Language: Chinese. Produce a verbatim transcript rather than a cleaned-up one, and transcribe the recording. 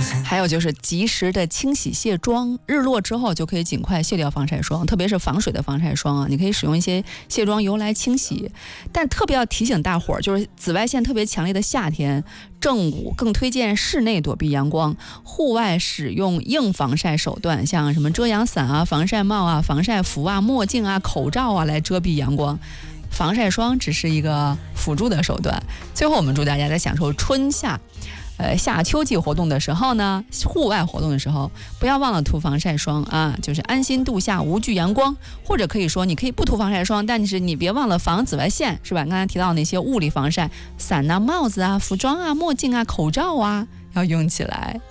还有就是及时的清洗卸妆，日落之后就可以尽快卸掉防晒霜，特别是防水的防晒霜啊，你可以使用一些卸妆油来清洗。但特别要提醒大伙儿，就是紫外线特别强烈的夏天，正午更推荐室内躲避阳光，户外使用硬防晒手段，像什么遮阳伞啊、防晒帽啊、防晒服啊、墨镜啊、口罩啊来遮蔽阳光。防晒霜只是一个辅助的手段。最后我们祝大家在享受春夏呃，夏秋季活动的时候呢，户外活动的时候，不要忘了涂防晒霜啊，就是安心度夏，无惧阳光。或者可以说，你可以不涂防晒霜，但是你别忘了防紫外线，是吧？刚才提到那些物理防晒，伞啊、帽子啊、服装啊、墨镜啊、口罩啊，要用起来。